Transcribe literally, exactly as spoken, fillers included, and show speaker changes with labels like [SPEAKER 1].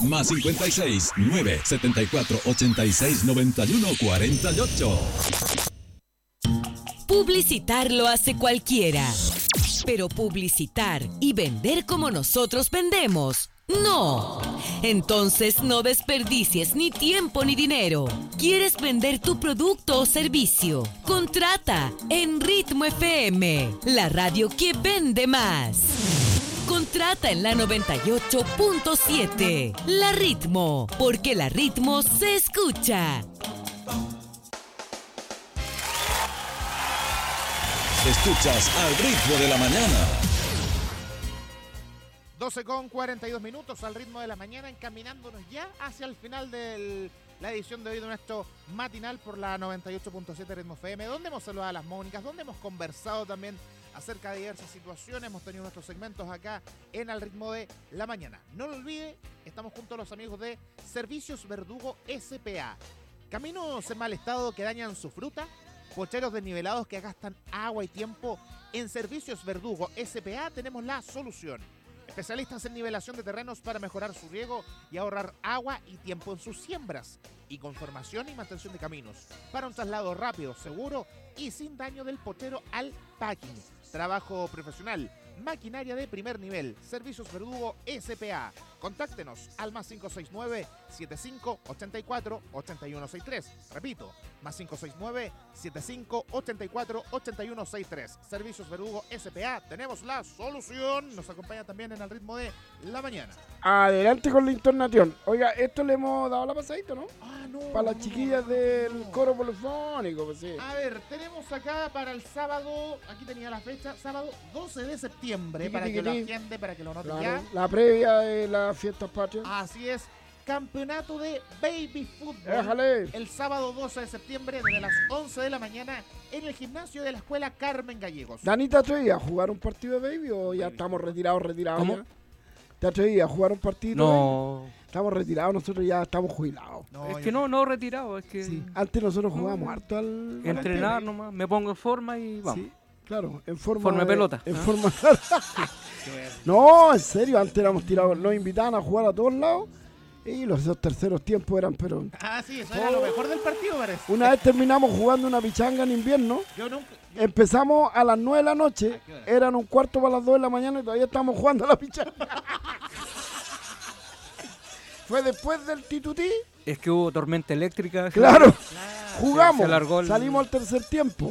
[SPEAKER 1] Más cincuenta y seis, nueve setenta y cuatro, ochenta y seis, noventa y uno, cuarenta y ocho.
[SPEAKER 2] Publicitar lo hace cualquiera. Pero publicitar y vender como nosotros vendemos, ¡no! Entonces no desperdicies ni tiempo ni dinero. ¿Quieres vender tu producto o servicio? Contrata en Ritmo F M, la radio que vende más. Contrata en la noventa y ocho punto siete. La Ritmo, porque la Ritmo se escucha.
[SPEAKER 1] Escuchas al ritmo de la mañana.
[SPEAKER 3] doce con cuarenta y dos minutos al ritmo de la mañana, encaminándonos ya hacia el final de la edición de hoy de nuestro matinal por la noventa y ocho punto siete Ritmo F M, donde hemos saludado a las Mónicas, donde hemos conversado también acerca de diversas situaciones, hemos tenido nuestros segmentos acá en Al Ritmo de la Mañana. No lo olvide, estamos junto a los amigos de Servicios Verdugo S P A. Caminos en mal estado que dañan su fruta, pocheros desnivelados que gastan agua y tiempo. En Servicios Verdugo S P A tenemos la solución. Especialistas en nivelación de terrenos para mejorar su riego y ahorrar agua y tiempo en sus siembras. Y con formación y mantención de caminos. Para un traslado rápido, seguro y sin daño del pochero al packing. Trabajo profesional. Maquinaria de primer nivel. Servicios Verdugo S P A. Contáctenos al más cinco seis nueve, setenta y cinco, ochenta y cuatro, ochenta y uno sesenta y tres. Repito, más cinco seis nueve, setenta y cinco, ochenta y cuatro, ochenta y uno sesenta y tres. Servicios Verdugo S P A. Tenemos la solución. Nos acompaña también en el ritmo de la mañana.
[SPEAKER 4] Adelante con la internación. Oiga, esto le hemos dado la pasadita, ¿no?
[SPEAKER 3] Ah, no.
[SPEAKER 4] Para las
[SPEAKER 3] no,
[SPEAKER 4] chiquillas
[SPEAKER 3] no,
[SPEAKER 4] del
[SPEAKER 3] no.
[SPEAKER 4] coro polifónico, pues sí.
[SPEAKER 3] A ver, tenemos acá para el sábado, aquí tenía la fecha, sábado doce de septiembre,
[SPEAKER 4] Tiqui,
[SPEAKER 3] para
[SPEAKER 4] tiqui,
[SPEAKER 3] que lo
[SPEAKER 4] tiqui.
[SPEAKER 3] agende, para que lo noten
[SPEAKER 4] Claro,
[SPEAKER 3] ya.
[SPEAKER 4] la previa de las fiestas patrias.
[SPEAKER 3] Así es, campeonato de baby fútbol.
[SPEAKER 4] Déjale.
[SPEAKER 3] El sábado doce de septiembre, desde las once de la mañana, en el gimnasio de la escuela Carmen Gallegos.
[SPEAKER 4] Dani, ¿te atrevías a jugar un partido de baby o ya estamos retirados, retirados?
[SPEAKER 5] ¿Cómo?
[SPEAKER 4] Ya? ¿Te atrevías a jugar un partido?
[SPEAKER 5] No,
[SPEAKER 4] baby? Estamos retirados, nosotros ya estamos jubilados.
[SPEAKER 3] No,
[SPEAKER 5] es
[SPEAKER 3] yo-
[SPEAKER 5] que no, no retirado, es que
[SPEAKER 4] Sí. Antes nosotros jugábamos
[SPEAKER 5] No.
[SPEAKER 4] harto al...
[SPEAKER 5] entrenar
[SPEAKER 4] al
[SPEAKER 5] nomás, me pongo en forma y vamos.
[SPEAKER 4] Sí, claro, en forma,
[SPEAKER 5] Forma de pelota.
[SPEAKER 4] En
[SPEAKER 5] ¿Ah?
[SPEAKER 4] forma... No, en serio, antes éramos tirados, nos invitaban a jugar a todos lados y los esos terceros tiempos eran, pero...
[SPEAKER 3] Ah, sí, eso era lo mejor del partido, parece.
[SPEAKER 4] Una vez terminamos jugando una pichanga en invierno,
[SPEAKER 3] Yo nunca...
[SPEAKER 4] empezamos a las nueve de la noche,
[SPEAKER 3] ¿A qué hora?
[SPEAKER 4] eran un cuarto para las dos de la mañana y todavía estábamos jugando a la pichanga. Fue después del titutí,
[SPEAKER 5] Es que hubo tormenta eléctrica.
[SPEAKER 4] claro,
[SPEAKER 5] Se
[SPEAKER 4] jugamos,
[SPEAKER 5] alargó el-
[SPEAKER 4] salimos al tercer tiempo.